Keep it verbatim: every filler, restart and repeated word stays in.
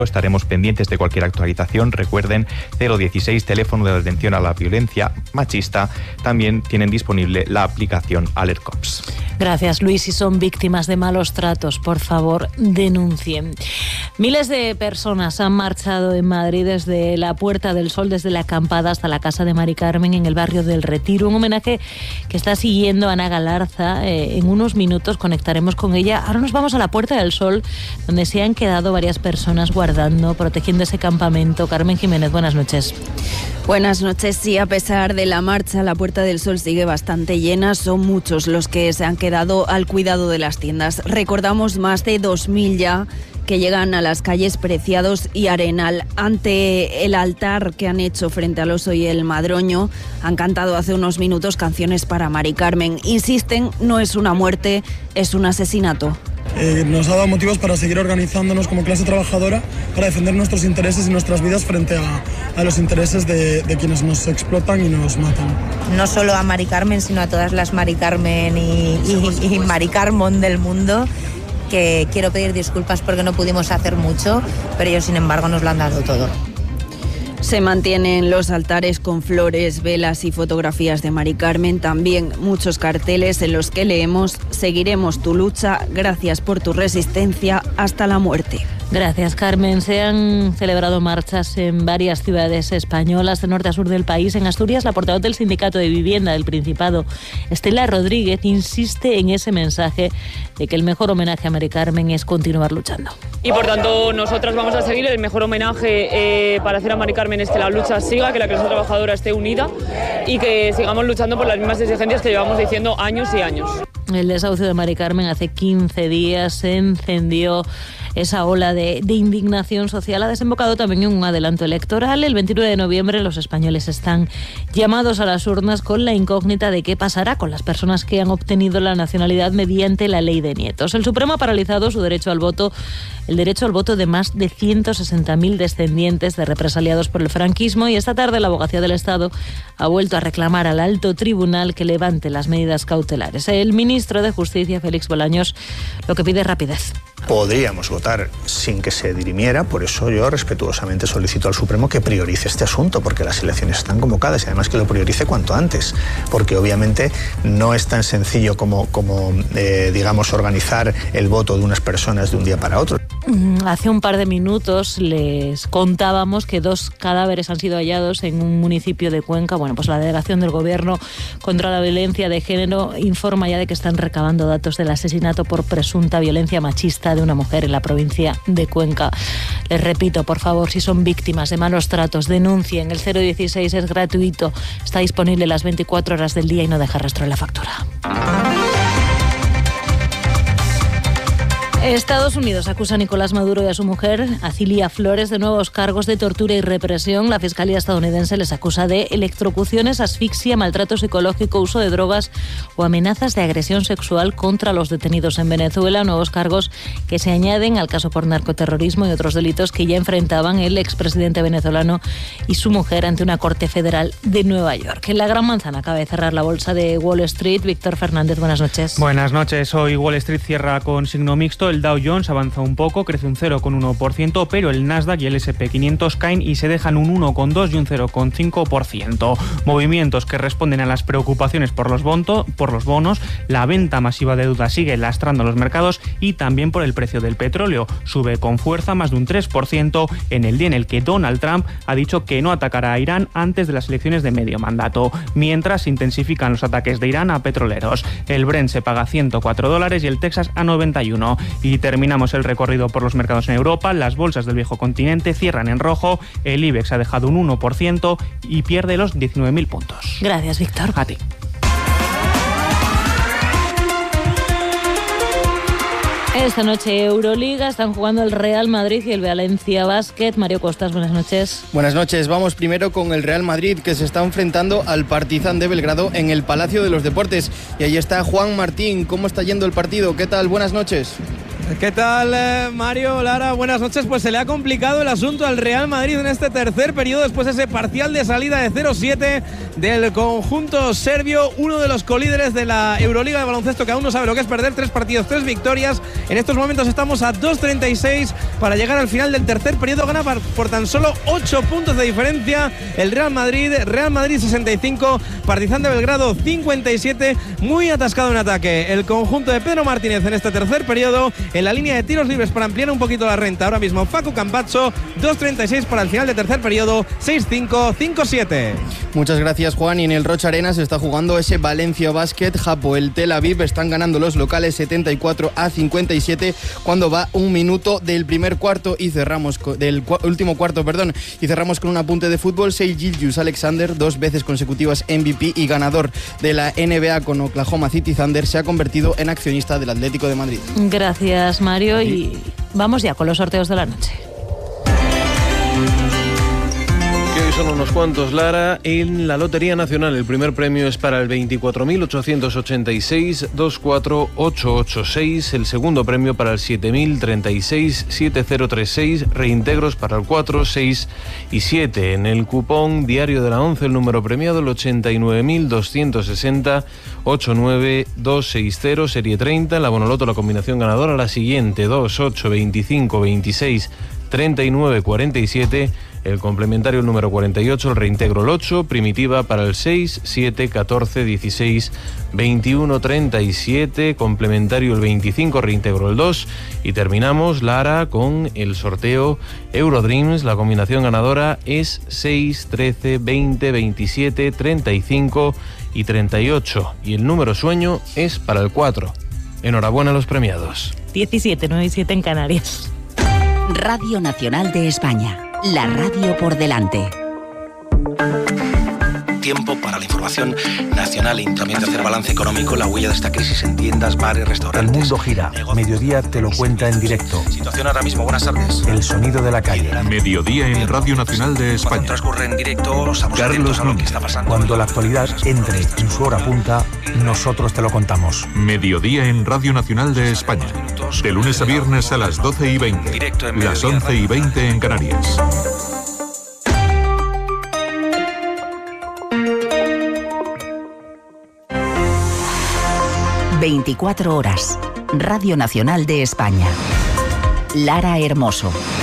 Estaremos pendientes de cualquier actualización. Recuerden, cero dieciséis, teléfono de atención a la violencia machista. También tienen disponible la aplicación AlertCops. Gracias, Luis. Si son víctimas de malos tratos, por favor, denuncien. Miles de personas han marchado en Madrid desde la Puerta del Sol, desde la acampada hasta la casa de Mari Carmen en el barrio del Retiro. Un homenaje que está siguiendo Ana Galarza. Eh, en unos minutos conectaremos con ella. Ahora nos vamos a la Puerta del Sol, donde se han quedado varias personas guardando, protegiendo ese campamento. Carmen Jiménez, buenas noches. Buenas noches. Sí, a pesar de la marcha, la Puerta del Sol sigue bastante llena. Son muchos los que se han quedado al cuidado de las tiendas. Recordamos más de dos mil ya que llegan a las calles Preciados y Arenal. Ante el altar que han hecho frente al Oso y el Madroño, han cantado hace unos minutos canciones para Mari Carmen. Insisten, no es una muerte, es un asesinato. Eh, nos ha dado motivos para seguir organizándonos como clase trabajadora para defender nuestros intereses y nuestras vidas frente a, a los intereses de, de quienes nos explotan y nos matan. No solo a Mari Carmen, sino a todas las Mari Carmen y, y, y Mari Carmon del mundo, que quiero pedir disculpas porque no pudimos hacer mucho, pero ellos sin embargo nos lo han dado todo. Se mantienen los altares con flores, velas y fotografías de Mari Carmen. También muchos carteles en los que leemos: seguiremos tu lucha, gracias por tu resistencia hasta la muerte. Gracias, Carmen. Se han celebrado marchas en varias ciudades españolas, de norte a sur del país. En Asturias, la portavoz del Sindicato de Vivienda del Principado, Estela Rodríguez, insiste en ese mensaje de que el mejor homenaje a Mari Carmen es continuar luchando. Y por tanto, nosotras vamos a seguir. El mejor homenaje eh, para hacer a Mari Carmen es que la lucha siga, que la clase trabajadora esté unida y que sigamos luchando por las mismas exigencias que llevamos diciendo años y años. El desahucio de Mari Carmen hace quince días se encendió esa ola de, de indignación social. Ha desembocado también en un adelanto electoral. El veintinueve de noviembre los españoles están llamados a las urnas con la incógnita de qué pasará con las personas que han obtenido la nacionalidad mediante la ley de nietos. El Supremo ha paralizado su derecho al voto, el derecho al voto de más de ciento sesenta mil descendientes de represaliados por el franquismo, y esta tarde la Abogacía del Estado ha vuelto a reclamar al alto tribunal que levante las medidas cautelares. El ministro de Justicia, Félix Bolaños, lo que pide es rapidez. Podríamos votar sin que se dirimiera, por eso yo respetuosamente solicito al Supremo que priorice este asunto, porque las elecciones están convocadas y además que lo priorice cuanto antes, porque obviamente no es tan sencillo como, como eh, digamos, organizar el voto de unas personas de un día para otro. Hace un par de minutos les contábamos que dos cadáveres han sido hallados en un municipio de Cuenca. Bueno, pues la Delegación del Gobierno contra la Violencia de Género informa ya de que están recabando datos del asesinato por presunta violencia machista de una mujer en la provincia de Cuenca. Les repito, por favor, si son víctimas de malos tratos, denuncien. El cero dieciséis es gratuito, está disponible las veinticuatro horas del día y no deja rastro en la factura. Estados Unidos acusa a Nicolás Maduro y a su mujer, a Cilia Flores, de nuevos cargos de tortura y represión. La Fiscalía estadounidense les acusa de electrocuciones, asfixia, maltrato psicológico, uso de drogas o amenazas de agresión sexual contra los detenidos en Venezuela. Nuevos cargos que se añaden al caso por narcoterrorismo y otros delitos que ya enfrentaban el expresidente venezolano y su mujer ante una corte federal de Nueva York. En la Gran Manzana acaba de cerrar la bolsa de Wall Street. Víctor Fernández, buenas noches. Buenas noches. Hoy Wall Street cierra con signo mixto. El Dow Jones avanza un poco, crece un cero coma uno por ciento, pero el Nasdaq y el ese and pe quinientos caen y se dejan un uno coma dos y un cero coma cinco por ciento. Movimientos que responden a las preocupaciones por los, bonto, por los bonos. La venta masiva de deuda sigue lastrando los mercados y también por el precio del petróleo. Sube con fuerza más de un tres por ciento en el día en el que Donald Trump ha dicho que no atacará a Irán antes de las elecciones de medio mandato, mientras se intensifican los ataques de Irán a petroleros. El Brent se paga ciento cuatro dólares y el Texas a noventa y uno. Y terminamos el recorrido por los mercados en Europa. Las bolsas del viejo continente cierran en rojo. El IBEX ha dejado un uno por ciento y pierde los diecinueve mil puntos. Gracias, Víctor. A ti. Esta noche Euroliga, están jugando el Real Madrid y el Valencia Basket. Mario Costas, buenas noches. Buenas noches, vamos primero con el Real Madrid, que se está enfrentando al Partizan de Belgrado en el Palacio de los Deportes. Y ahí está Juan Martín. ¿Cómo está yendo el partido? ¿Qué tal? Buenas noches. ¿Qué tal, eh, Mario, Lara? Buenas noches. Pues se le ha complicado el asunto al Real Madrid en este tercer periodo después de ese parcial de salida de cero siete del conjunto serbio, uno de los colíderes de la Euroliga de baloncesto que aún no sabe lo que es perder. Tres partidos, tres victorias. En estos momentos estamos a dos treinta y seis para llegar al final del tercer periodo. Gana por tan solo ocho puntos de diferencia el Real Madrid. Real Madrid sesenta y cinco, Partizan de Belgrado cincuenta y siete. Muy atascado en ataque el conjunto de Pedro Martínez en este tercer periodo. En la línea de tiros libres para ampliar un poquito la renta ahora mismo Facu Campazzo, dos treinta y seis para el final del tercer periodo, seis cinco, cinco siete. Muchas gracias, Juan. Y en el Rocha Arena se está jugando ese Valencia Basket Hapoel Tel Aviv. Están ganando los locales setenta y cuatro a cincuenta y siete cuando va un minuto del primer cuarto y cerramos con, del cu- último cuarto, perdón, y cerramos con un apunte de fútbol. Shai Gilgeous-Alexander, dos veces consecutivas M V P y ganador de la N B A con Oklahoma City Thunder, se ha convertido en accionista del Atlético de Madrid. Gracias, Mario, y vamos ya con los sorteos de la noche. Que hoy son unos cuantos, Lara. En la Lotería Nacional el primer premio es para el veinticuatro mil ochocientos ochenta y seis, dos cuatro ocho ocho seis. El segundo premio para el siete mil treinta y seis, siete cero tres seis. Reintegros para el cuatro, seis y siete. En el cupón diario de la once el número premiado el ochenta y nueve mil doscientos sesenta, ochenta y nueve mil doscientos sesenta. Serie treinta. En la Bonoloto la combinación ganadora la siguiente: dos, ocho, veinticinco, veintiséis, treinta y nueve, cuarenta y siete. El complementario el número cuarenta y ocho, el reintegro el ocho, primitiva para el seis, siete, catorce, dieciséis, veintiuno, treinta y siete, complementario el veinticinco, reintegro el dos y terminamos, Lara, con el sorteo Eurodreams. La combinación ganadora es seis, trece, veinte, veintisiete, treinta y cinco y treinta y ocho y el número sueño es para el cuatro. Enhorabuena a los premiados. diecisiete, nueve y siete en Canarias. Radio Nacional de España. La radio por delante. Tiempo para la información nacional y también de hacer balance económico, la huella de esta crisis en tiendas, bares, restaurantes. El mundo gira. Mediodía te lo cuenta en directo. Situación ahora mismo, buenas tardes. El sonido de la calle. Mediodía en Radio Nacional de España. Cuando transcurre en directo, estamos atentos a lo que está pasando. Cuando la actualidad entre en su hora punta, nosotros te lo contamos. Mediodía en Radio Nacional de España. De lunes a viernes a las doce y veinte. Las once y veinte en Canarias. veinticuatro horas. Radio Nacional de España. Lara Hermoso.